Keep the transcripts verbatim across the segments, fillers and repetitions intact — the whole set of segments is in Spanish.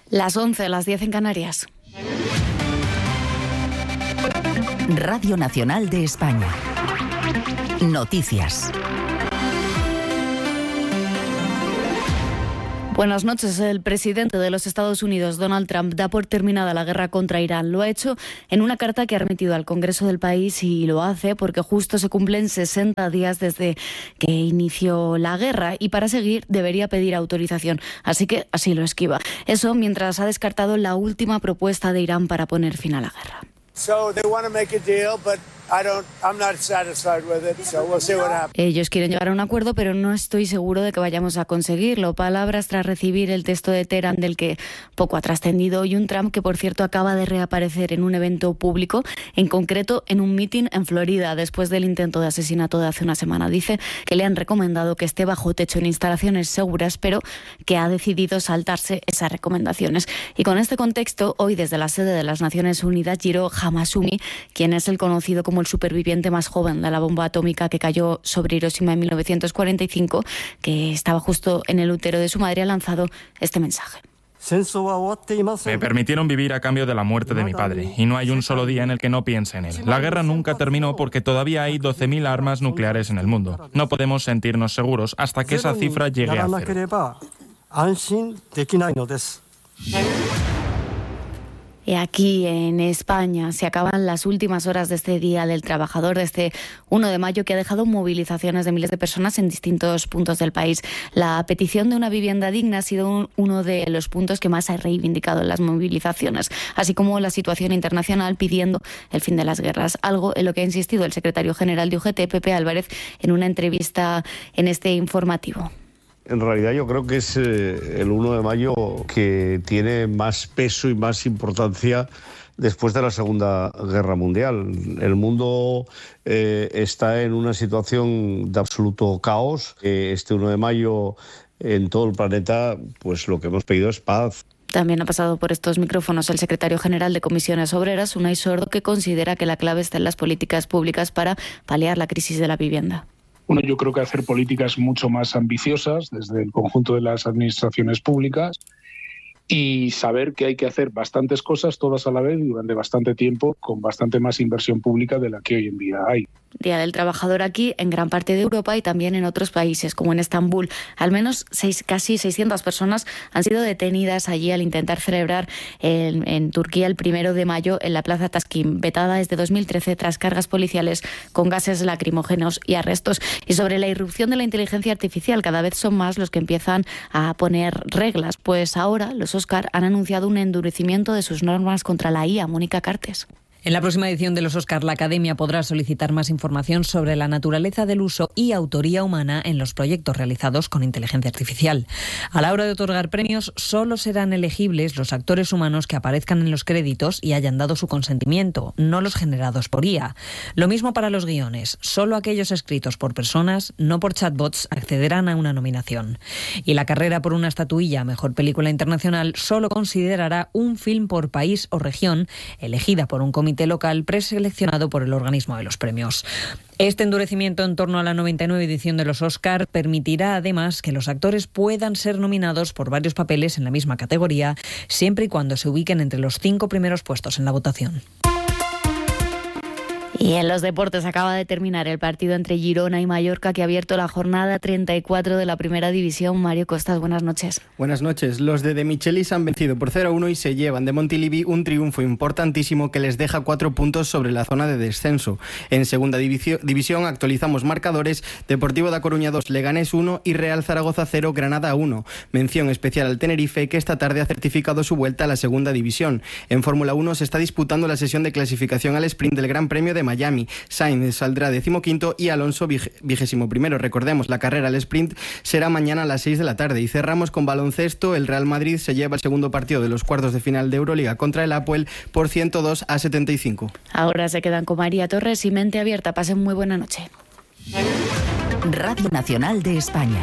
Las once, las diez en Canarias. Radio Nacional de España. Noticias. Buenas noches. El presidente de los Estados Unidos, Donald Trump, da por terminada la guerra contra Irán. Lo ha hecho en una carta que ha remitido al Congreso del país y lo hace porque justo se cumplen sesenta días desde que inició la guerra y para seguir debería pedir autorización. Así que así lo esquiva. Eso mientras ha descartado la última propuesta de Irán para poner fin a la guerra. So they want to make a deal, but I don't, I'm not satisfied with it, so we'll see what happens. Ellos quieren llegar a un acuerdo, pero no estoy seguro de que vayamos a conseguirlo. Palabras tras recibir el texto de Teherán del que poco ha trascendido hoy un Trump que, por cierto, acaba de reaparecer en un evento público, en concreto en un mitin en Florida, después del intento de asesinato de hace una semana. Dice que le han recomendado que esté bajo techo en instalaciones seguras, pero que ha decidido saltarse esas recomendaciones. Y con este contexto, hoy desde la sede de las Naciones Unidas, Jiro Hamasumi, quien es el conocido como el superviviente más joven de la bomba atómica que cayó sobre Hiroshima en mil novecientos cuarenta y cinco, que estaba justo en el útero de su madre, ha lanzado este mensaje. Me permitieron vivir a cambio de la muerte de mi padre, y no hay un solo día en el que no piense en él. La guerra nunca terminó porque todavía hay doce mil armas nucleares en el mundo. No podemos sentirnos seguros hasta que esa cifra llegue a cero. Y aquí en España se acaban las últimas horas de este Día del Trabajador, de este uno de mayo, que ha dejado movilizaciones de miles de personas en distintos puntos del país. La petición de una vivienda digna ha sido un, uno de los puntos que más ha reivindicado en las movilizaciones, así como la situación internacional pidiendo el fin de las guerras, algo en lo que ha insistido el secretario general de U G T, Pepe Álvarez, en una entrevista en este informativo. En realidad yo creo que es eh, el uno de mayo que tiene más peso y más importancia después de la Segunda Guerra Mundial. El mundo eh, está en una situación de absoluto caos. Eh, este uno de mayo en todo el planeta, pues lo que hemos pedido es paz. También ha pasado por estos micrófonos el secretario general de Comisiones Obreras, Unai Sordo, que considera que la clave está en las políticas públicas para paliar la crisis de la vivienda. Bueno, yo creo que hacer políticas mucho más ambiciosas desde el conjunto de las administraciones públicas y saber que hay que hacer bastantes cosas todas a la vez durante bastante tiempo con bastante más inversión pública de la que hoy en día hay. Día del Trabajador aquí, en gran parte de Europa y también en otros países, como en Estambul. Al menos seis, casi seiscientas personas han sido detenidas allí al intentar celebrar en, en Turquía el primero de mayo en la Plaza Taksim, vetada desde dos mil trece tras cargas policiales con gases lacrimógenos y arrestos. Y sobre la irrupción de la inteligencia artificial, cada vez son más los que empiezan a poner reglas, pues ahora los Oscar han anunciado un endurecimiento de sus normas contra la I A. Mónica Cartes. En la próxima edición de los Oscar, la Academia podrá solicitar más información sobre la naturaleza del uso y autoría humana en los proyectos realizados con inteligencia artificial. A la hora de otorgar premios, solo serán elegibles los actores humanos que aparezcan en los créditos y hayan dado su consentimiento, no los generados por I A. Lo mismo para los guiones. Solo aquellos escritos por personas, no por chatbots, accederán a una nominación. Y la carrera por una estatuilla a Mejor Película Internacional solo considerará un film por país o región, elegida por un comité local preseleccionado por el organismo de los premios. Este endurecimiento en torno a la noventa y nueve edición de los Oscar permitirá además que los actores puedan ser nominados por varios papeles en la misma categoría, siempre y cuando se ubiquen entre los cinco primeros puestos en la votación. Y en los deportes acaba de terminar el partido entre Girona y Mallorca, que ha abierto la jornada treinta y cuatro de la Primera División. Mario Costas, buenas noches. Buenas noches. Los de De Michelis han vencido por cero a uno y se llevan de Montilivi un triunfo importantísimo que les deja cuatro puntos sobre la zona de descenso. En Segunda División actualizamos marcadores: Deportivo da Coruña dos, Leganés uno y Real Zaragoza cero, Granada uno. Mención especial al Tenerife, que esta tarde ha certificado su vuelta a la Segunda División. En Fórmula uno se está disputando la sesión de clasificación al sprint del Gran Premio de Miami. Sainz saldrá decimoquinto y Alonso vigésimo primero. Recordemos, la carrera al sprint será mañana a las seis de la tarde. Y cerramos con baloncesto. El Real Madrid se lleva el segundo partido de los cuartos de final de Euroliga contra el Apoel por ciento dos a setenta y cinco. Ahora se quedan con María Torres y Mente Abierta. Pasen muy buena noche. Radio Nacional de España.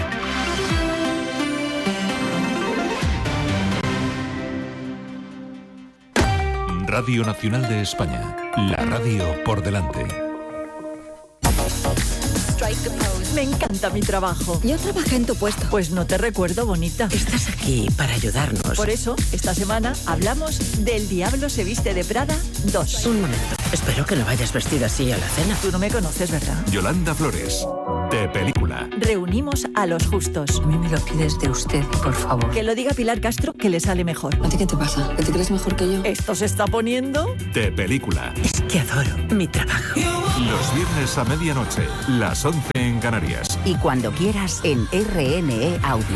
Radio Nacional de España, la radio por delante. Strike the pose. Me encanta mi trabajo. Yo trabajé en tu puesto. Pues no te recuerdo, bonita. Estás aquí para ayudarnos. Por eso, esta semana hablamos del Diablo se viste de Prada dos. Un momento. Espero que no vayas vestida así a la cena. Tú no me conoces, ¿verdad? Yolanda Flores, de Película. Reunimos a los justos. A mí me lo pides de usted, por favor. Que lo diga Pilar Castro, que le sale mejor. ¿A ti qué te pasa? ¿Que te crees mejor que yo? ¿Esto se está poniendo? De Película. Es que adoro mi trabajo. Los viernes a medianoche, las once en Canarias. Y cuando quieras en R N E Audio.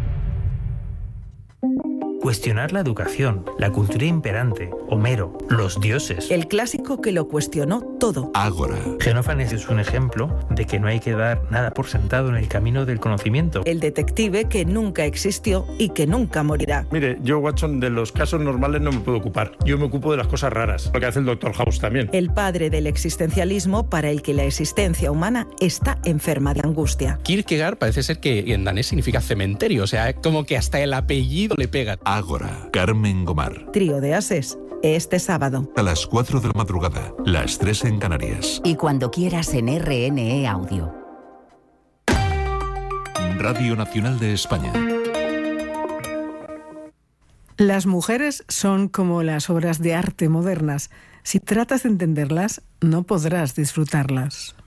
Cuestionar la educación, la cultura imperante, Homero, los dioses. El clásico que lo cuestionó todo. Ágora. Xenófanes es un ejemplo de que no hay que dar nada por sentado en el camino del conocimiento. El detective que nunca existió y que nunca morirá. Mire, yo, Watson, de los casos normales no me puedo ocupar. Yo me ocupo de las cosas raras, lo que hace el doctor House también. El padre del existencialismo para el que la existencia humana está enferma de angustia. Kierkegaard parece ser que en danés significa cementerio, o sea, como que hasta el apellido le pega. Ágora. Carmen Gomar. Trío de Ases. Este sábado. A las cuatro de la madrugada, las tres en Canarias. Y cuando quieras en R N E Audio. Radio Nacional de España. Las mujeres son como las obras de arte modernas. Si tratas de entenderlas, no podrás disfrutarlas.